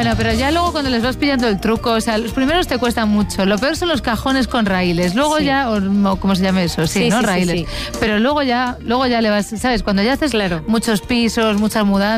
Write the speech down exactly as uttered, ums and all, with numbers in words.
Bueno, pero ya luego cuando les vas pillando el truco, o sea, los primeros te cuestan mucho. Lo peor son los cajones con raíles. Luego Sí. ya, o, o ¿cómo se llama eso? Sí, Sí, ¿no? sí, sí, Raíles. sí. Pero luego ya, luego ya le vas, ¿sabes? Cuando ya haces Claro. muchos pisos, muchas mudanzas,